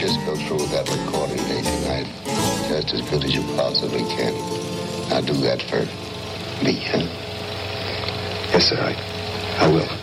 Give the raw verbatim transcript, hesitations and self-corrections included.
just go through that recording day tonight just as good as you possibly can. Now do that for me, huh? Yes, sir. I, I will.